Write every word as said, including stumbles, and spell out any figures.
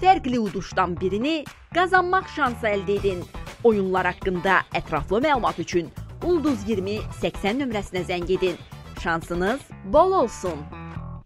fərqli uduşdan birini qazanmaq şansı əldə edin. Oyunlar haqqında ətraflı məlumat üçün Ulduz iyirmi səksən nömrəsinə zəng edin. Şansınız bol olsun.